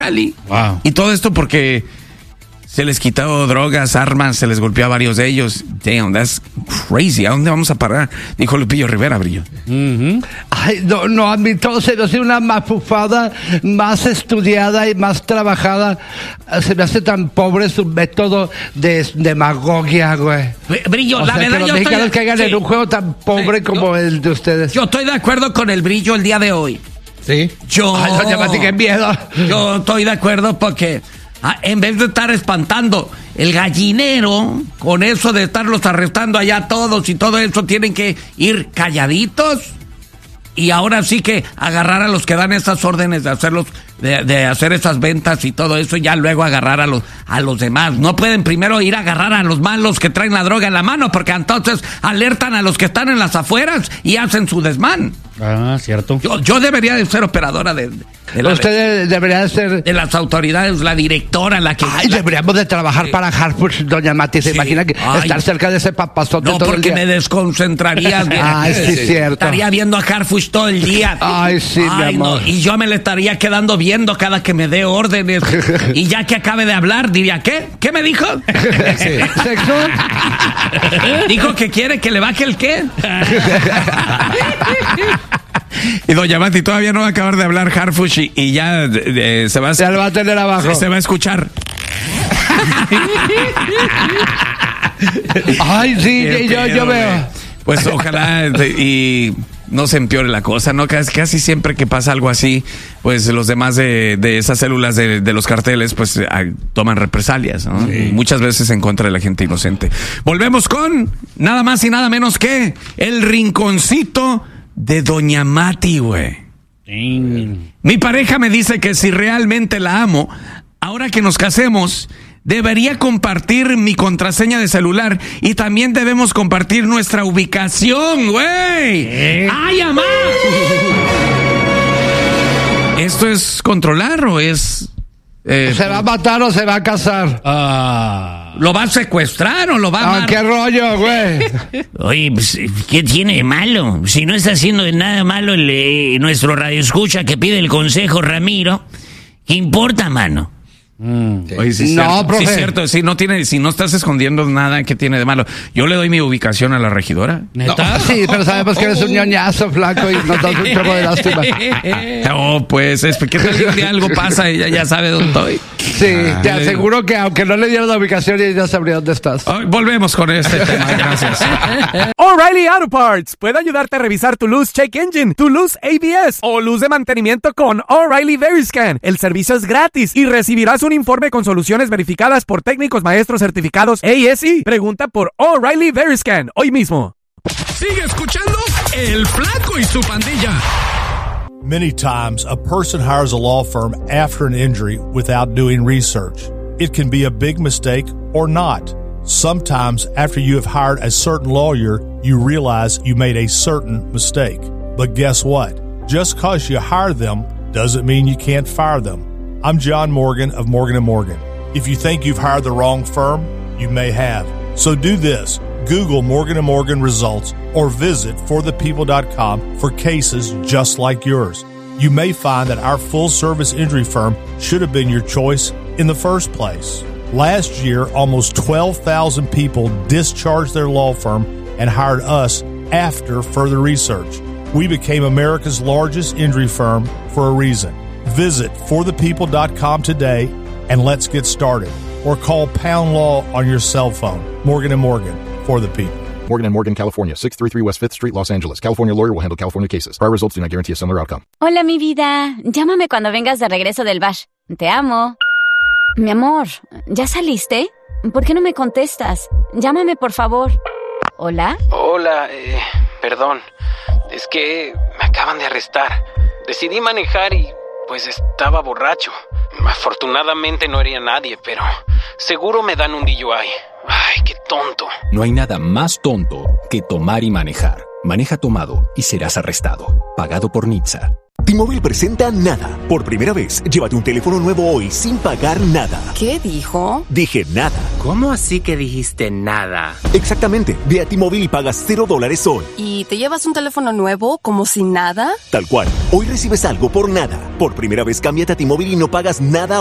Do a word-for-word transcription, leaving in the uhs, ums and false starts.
Wow. Y todo esto porque se les quitó drogas, armas, se les golpeó a varios de ellos. Damn, that's crazy. ¿A dónde vamos a parar? Dijo Lupillo Rivera, Brillo. Uh-huh. Ay, no, no admito, se me hace una mafufada más estudiada y más trabajada. Se me hace tan pobre su método de demagogia, güey. Brillo, o la sea, verdad, que los yo mexicanos estoy... caigan sí. en un juego tan pobre sí, como yo, el de ustedes. Yo estoy de acuerdo con el Brillo el día de hoy. Sí. Yo... Ay, doña Mati, qué miedo. Yo estoy de acuerdo porque... Ah, en vez de estar espantando el gallinero, con eso de estarlos arrestando allá todos y todo eso, tienen que ir calladitos y ahora sí que agarrar a los que dan esas órdenes de hacerlos, de, de hacer esas ventas y todo eso, y ya luego agarrar a los, a los demás. No pueden primero ir a agarrar a los malos que traen la droga en la mano, porque entonces alertan a los que están en las afueras y hacen su desmán. Ah, cierto. Yo, yo debería de ser operadora de, de la, usted debería de ser de las autoridades, la directora, la que... Ay, la, deberíamos de trabajar sí. para Harfuch, doña Mati. ¿Se sí. imagina que Ay. estar cerca de ese papazote no, todo el día? No, porque me desconcentraría. Ay, sí, sí, cierto. Estaría viendo a Harfuch todo el día. Ay, sí, Ay, mi amor. No, y yo me le estaría quedando viendo cada que me dé órdenes. Y ya que acabe de hablar, diría, ¿qué? ¿Qué me dijo? Sí. ¿Sexo? Dijo que quiere que le baje el qué. Y doña Mati todavía no va a acabar de hablar Harfuch y, y ya eh, se va a... Ya lo va a tener abajo. Se, se va a escuchar. Ay, sí, okay, yo, yo veo. Pues ojalá y no se empeore la cosa, ¿no? Casi, casi siempre que pasa algo así, pues los demás de, de esas células de, de los carteles, pues a, toman represalias, ¿no? Sí. Muchas veces en contra de la gente inocente. Volvemos con nada más y nada menos que el rinconcito de doña Mati, güey. Mi pareja me dice que si realmente la amo, ahora que nos casemos, debería compartir mi contraseña de celular y también debemos compartir nuestra ubicación, güey. ¿Eh? ¡Ay, amá! ¿Esto es controlar o es...? Eh, ¿Se va a matar o se va a casar? Ah, ¿lo va a secuestrar o lo va a... Ah, qué rollo, güey. Oye, pues, ¿qué tiene de malo? Si no está haciendo nada malo el, eh, nuestro radioescucha que pide el consejo, Ramiro, ¿qué importa, mano? Mm. Sí. Oye, sí, no, cierto. profe. Sí, cierto. Sí, no tiene, si no estás escondiendo nada, ¿qué tiene de malo? Yo le doy mi ubicación a la regidora. ¿Neta? No, sí, pero sabemos que eres un ñoñazo, flaco, y nos das un poco de lástima. No, pues, es porque si algo pasa, ella ya sabe dónde estoy. Sí, ah, te aseguro que aunque no le dieran la ubicación, ella ya sabría dónde estás. Oh, volvemos con este tema, gracias. O'Reilly Auto Parts puede ayudarte a revisar tu luz check engine, tu luz A B S o luz de mantenimiento con O'Reilly Veriscan. El servicio es gratis y recibirás un informe con soluciones verificadas por técnicos maestros certificados A S E. Pregunta por O'Reilly Veriscan hoy mismo. Sigue escuchando El Flaco y su pandilla. Many times, a person hires a law firm after an injury without doing research. It can be a big mistake or not. Sometimes, after you have hired a certain lawyer, you realize you made a certain mistake. But guess what? Just because you hire them doesn't mean you can't fire them. I'm John Morgan of Morgan and Morgan. If you think you've hired the wrong firm, you may have. So do this. Google Morgan and Morgan results or visit for the people dot com for cases just like yours. You may find that our full-service injury firm should have been your choice in the first place. Last year, almost twelve thousand people discharged their law firm and hired us after further research. We became America's largest injury firm for a reason. Visit for the people dot com today and let's get started. Or call Pound Law on your cell phone. Morgan and Morgan, for the people. Morgan and Morgan, California, six thirty-three West fifth Street, Los Angeles. California lawyer will handle California cases. Prior results do not guarantee a similar outcome. Hola, mi vida. Llámame cuando vengas de regreso del bash. Te amo. Mi amor, ¿ya saliste? ¿Por qué no me contestas? Llámame, por favor. ¿Hola? Hola, eh, perdón. Es que me acaban de arrestar. Decidí manejar y... pues estaba borracho. Afortunadamente no hería a nadie, pero seguro me dan un D U I. Ay, qué tonto. No hay nada más tonto que tomar y manejar. Maneja tomado y serás arrestado. Pagado por N H T S A. T-Mobile presenta Nada. Por primera vez, llévate un teléfono nuevo hoy sin pagar nada. ¿Qué dijo? Dije nada. ¿Cómo así que dijiste nada? Exactamente. Ve a T-Mobile y pagas cero dólares hoy. ¿Y te llevas un teléfono nuevo como si nada? Tal cual. Hoy recibes algo por nada. Por primera vez, cámbiate a T-Mobile y no pagas nada